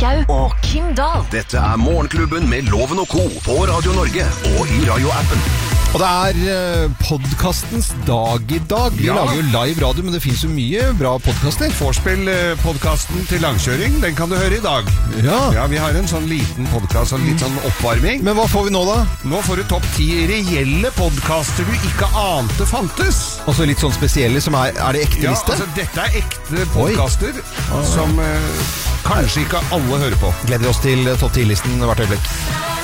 Skau og Kim Dahl. Dette Morgenklubben med Loven og Co. På Radio Norge og i radioappen. Og det podcastens dag i dag. Vi lager jo live radio, men det finnes jo mye bra podcaster. Vorspiel-podcasten til langkjøring, den kan du høre i dag. Ja, vi har en sånn liten podcast og litt sånn oppvarming. Men hva får vi nå da? Nå får du topp 10 reelle podcaster du ikke ante fantes. Altså litt sånn spesielle, som er det ekte liste? Ja, altså dette ekte podcaster som kanskje ikke alle hører på. Gleder oss til topp 10-listen hvert øyeblikk.